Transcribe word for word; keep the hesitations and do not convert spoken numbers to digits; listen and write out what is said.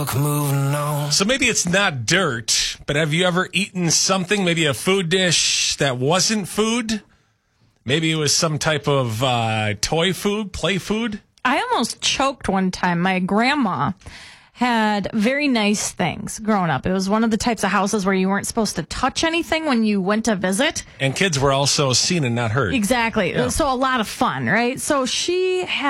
book, moving on. So maybe it's not dirt, but have you ever eaten something, maybe a food dish that wasn't food? Maybe it was some type of uh, toy food, play food? I almost choked one time. My grandma had very nice things growing up. It was one of the types of houses where you weren't supposed to touch anything when you went to visit. And kids were also seen and not heard. Exactly. Yeah. So a lot of fun, right? So she had